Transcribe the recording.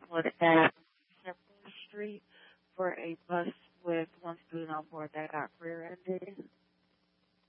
traveled at Central Street for a bus with one student on board that got rear-ended.